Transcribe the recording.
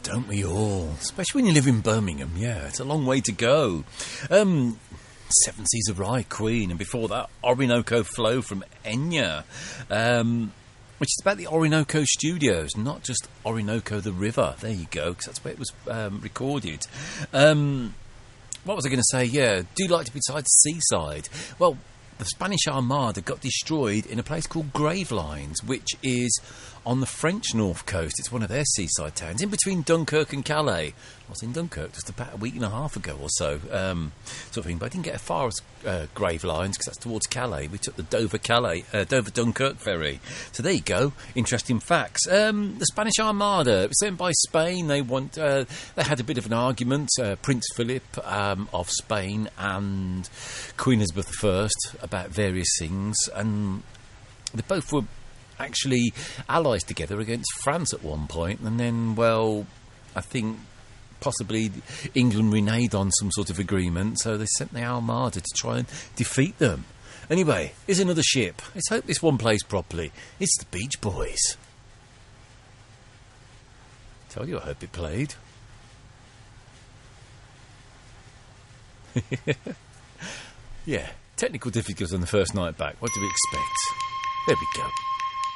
Don't we all? Especially when you live in Birmingham. Yeah, it's a long way to go. Seven Seas of Rye, Queen, and before that, Orinoco Flow from Enya, which is about the Orinoco Studios, not just Orinoco the River. There you go, because that's where it was recorded. What was I going to say? Yeah, do you like to be beside the seaside? Well, the Spanish Armada got destroyed in a place called Gravelines, which is on the French north coast. It's one of their seaside towns, in between Dunkirk and Calais. I was in Dunkirk just about a week and a half ago or so, sort of thing. But I didn't get as far as Gravelines, because that's towards Calais. We took the Dover-Dunkirk ferry. So there you go. Interesting facts. The Spanish Armada, it was sent by Spain. They had a bit of an argument. Prince Philip of Spain and Queen Elizabeth I about various things, and they both were actually allies together against France at one point, and then, well, I think possibly England reneged on some sort of agreement, so they sent the Armada to try and defeat them. Anyway, here's another ship. Let's hope this one plays properly. It's the Beach Boys. Tell you, I hope it played. Yeah, technical difficulties on the first night back. What do we expect? There we go.